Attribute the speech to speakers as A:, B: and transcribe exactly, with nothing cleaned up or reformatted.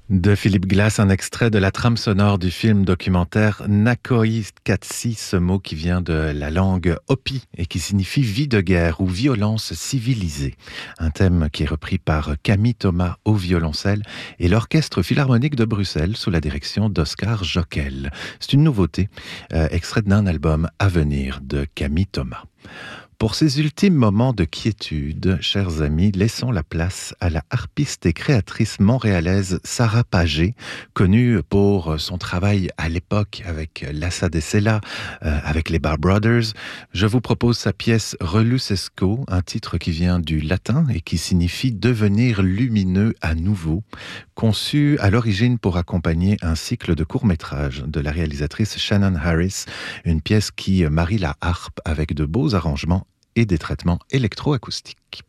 A: De Philippe Glass, un extrait de la trame sonore du film documentaire Nakoi Katsi, ce mot qui vient de la langue Hopi et qui signifie vie de guerre ou violence civilisée. Un thème qui est repris par Camille Thomas au violoncelle et l'Orchestre Philharmonique de Bruxelles sous la direction d'Oscar Jockel. C'est une nouveauté, euh, extrait d'un album à venir de Camille Thomas. Pour ces ultimes moments de quiétude, chers amis, laissons la place à la harpiste et créatrice montréalaise Sarah Pagé, connue pour son travail à l'époque avec Lassa de Sela, euh, avec les Bar Brothers. Je vous propose sa pièce Relucesco, un titre qui vient du latin et qui signifie devenir lumineux à nouveau, conçu à l'origine pour accompagner un cycle de courts-métrages de la réalisatrice Shannon Harris, une pièce qui marie la harpe avec de beaux arrangements et des traitements électroacoustiques.